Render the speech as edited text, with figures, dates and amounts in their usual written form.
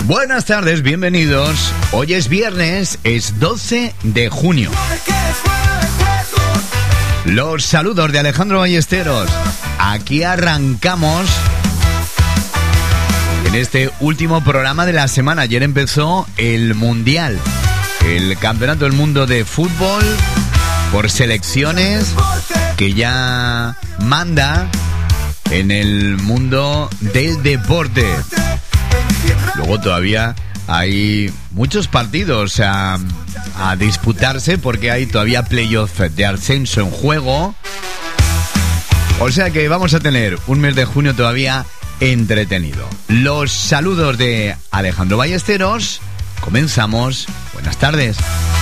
Buenas tardes, bienvenidos. Hoy es viernes, es 12 de junio. Los saludos de Alejandro Ballesteros. Aquí arrancamos en este último programa de la semana. Ayer empezó el Mundial, el Campeonato del Mundo de Fútbol por selecciones, que ya manda en el mundo del deporte. Luego todavía hay muchos partidos a disputarse, porque hay todavía playoff de ascenso en juego. O sea que vamos a tener un mes de junio todavía entretenido. Los saludos de Alejandro Ballesteros. Comenzamos. Buenas tardes.